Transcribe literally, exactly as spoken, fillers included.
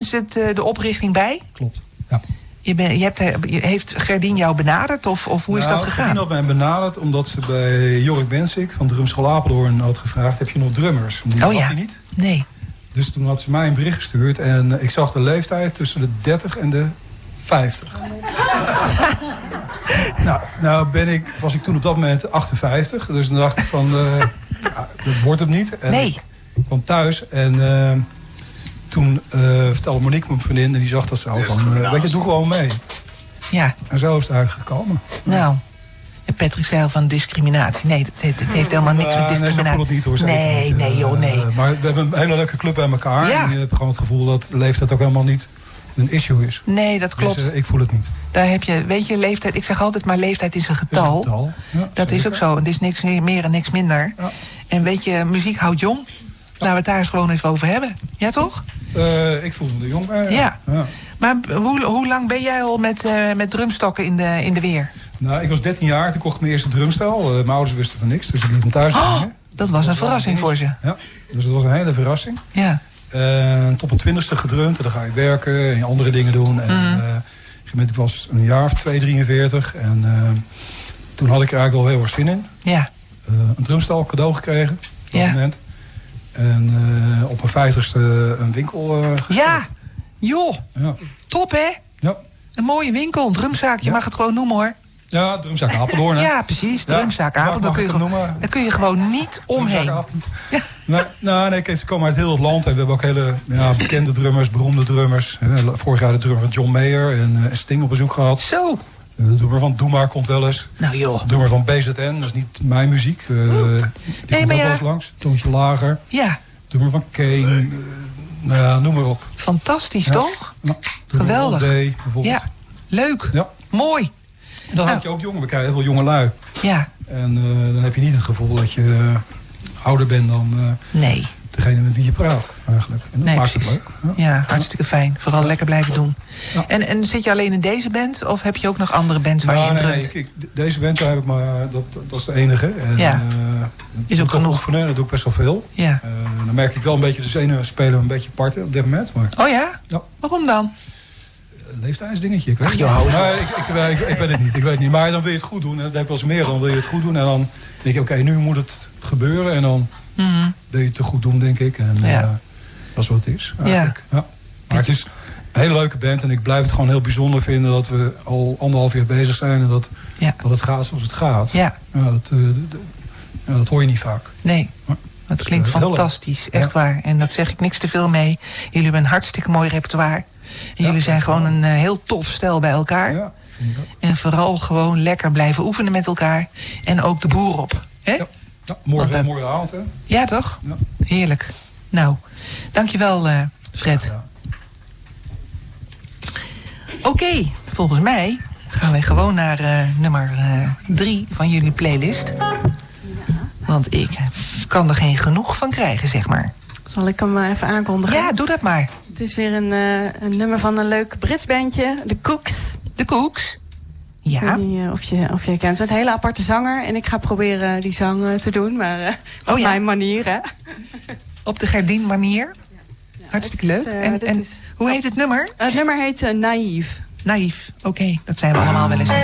tijdens het, uh, de oprichting bij? Klopt, ja. Je ben, je hebt, je, heeft Gerdien jou benaderd of, of hoe is nou, dat gegaan? Gerdien had mij benaderd omdat ze bij Jorik Bensik van Drumschool Apeldoorn had gevraagd: heb je nog drummers? Die oh had ja, hij niet. Nee. Dus toen had ze mij een bericht gestuurd en ik zag de leeftijd tussen de dertig en de vijftig. nou, nou ben ik, was ik toen op dat moment achtenvijftig. Dus dan dacht ik van, uh, ja, dat wordt hem niet. En nee. Ik kwam thuis en uh, toen uh, vertelde Monique, mijn vriendin, en die zag dat zo van, uh, weet je, doe gewoon mee. Ja. En zo is het eigenlijk gekomen. Nou, en Patrick zei al van discriminatie. Nee, dat, dat heeft helemaal niks ja, met discriminatie. Nee, zo voelt het niet hoor. Nee, niet. nee joh, nee. Uh, maar we hebben een hele leuke club bij elkaar. Ja. En je hebt gewoon het gevoel dat de leeftijd ook helemaal niet een issue is. Nee, dat klopt. Dus, uh, ik voel het niet. Daar heb je, weet je, leeftijd. Ik zeg altijd maar leeftijd is een getal. Is een getal. Ja, dat zeker. is ook zo. Het is niks meer en niks minder. Ja. En weet je, muziek houdt jong. Ja. Laten we het daar eens gewoon even over hebben. Ja, toch? Uh, ik voel me er jong bij. Ja. ja. ja. Maar hoe, hoe lang ben jij al met, uh, met drumstokken in de, in de weer? Nou, ik was dertien jaar. Toen kocht ik mijn eerste drumstel. Uh, mijn ouders wisten van niks, dus ik liet hem thuis oh, brengen. Dat was een verrassing voor ze. Ja, dus dat was een hele verrassing. Ja. Uh, tot mijn twintigste gedrumd. En dan ga je werken en andere dingen doen. En, mm. uh, ik was een jaar of twee, drieënveertig. En uh, toen had ik er eigenlijk wel heel erg zin in. Ja. Uh, een drumstel cadeau gekregen. Op dat ja. moment. En uh, op mijn vijftigste een winkel uh, gestart. Ja, joh. Ja. Top, hè? Ja. Een mooie winkel, een drumzaak. Je ja. mag het gewoon noemen, hoor. Ja, drumzaak Apeldoorn. Hè? Ja, precies. Drumzaak ja, Apeldoorn. Daar kun, je, daar kun je gewoon niet omheen. Ja. Nou, nou, nee, kijk, ze komen uit heel het land. En we hebben ook hele ja, bekende drummers, beroemde drummers. Vorig jaar de drummer van John Mayer en uh, Sting op bezoek gehad. Zo. De drummer van Doe Maar komt wel eens. Nou joh. De drummer van B Z N, dat is niet mijn muziek. Uh, die nee, komt maar ook ja. wel eens langs. Toontje lager. Ja. De drummer van Kane. Uh, nou ja, noem maar op. Fantastisch, ja. toch? Ja. Geweldig. D, bijvoorbeeld. Ja, leuk. Ja. Mooi. En dan nou. had je ook jongen. We krijgen heel veel jonge lui. Ja. En uh, dan heb je niet het gevoel dat je uh, ouder bent dan uh, nee. degene met wie je praat, eigenlijk. En dat nee, maakt precies. het leuk. Ja, ja hartstikke fijn. Vooral ja. lekker blijven doen. Ja. En, en zit je alleen in deze band? Of heb je ook nog andere bands waar nou, je in nee, drumt? Nee, kijk, deze band daar heb ik maar, dat, dat is de enige. En, ja. Uh, is ook genoeg. Voor, dat doe ik best wel veel. Ja. Uh, dan merk ik wel een beetje de zenuwen spelen een beetje parten op dit moment. Maar, oh ja? ja? Waarom dan? Een leeftijdsdingetje. Ik weet Ach, joh, nee, ik, ik, ik, ik, ik weet het niet. Ik weet het niet. Maar dan wil je het goed doen. En dat heb ik wel eens meer. Dan wil je het goed doen. En dan denk je, oké, okay, nu moet het gebeuren. En dan mm-hmm. wil je het te goed doen, denk ik. En ja. uh, dat is wat het is. Eigenlijk. Ja. Ja. Maar het is een hele leuke band. En ik blijf het gewoon heel bijzonder vinden dat we al anderhalf jaar bezig zijn. En dat, ja. dat het gaat zoals het gaat. Ja. Ja, dat, uh, dat, ja, dat hoor je niet vaak. Nee. Het klinkt uh, fantastisch. Echt ja. waar. En dat zeg ik niks te veel mee. Jullie hebben een hartstikke mooi repertoire. En ja, jullie zijn gewoon een uh, heel tof stel bij elkaar. Ja, vind ik ook. En vooral gewoon lekker blijven oefenen met elkaar. En ook de boer op. Hè? Ja. Ja, morgen een mooie avond, hè? Ja, toch? Ja. Heerlijk. Nou, dankjewel, uh, Fred. Ja. Oké, okay, volgens mij gaan we gewoon naar uh, nummer uh, drie van jullie playlist. Want ik kan er geen genoeg van krijgen, zeg maar. Zal ik hem even aankondigen? Ja, doe dat maar. Het is weer een, uh, een nummer van een leuk Brits bandje, de Cooks. De Cooks? Ja. Ik weet niet uh, of je, of je kent. Het is een hele aparte zanger. En ik ga proberen die zang uh, te doen. Maar uh, op oh, ja. mijn manier, hè. Op de Gerdien manier? Ja, hartstikke leuk. Is, uh, en en is... hoe heet het nummer? Uh, het nummer heet uh, Naïef. Naïef, oké. Okay. Dat zijn we allemaal wel eens.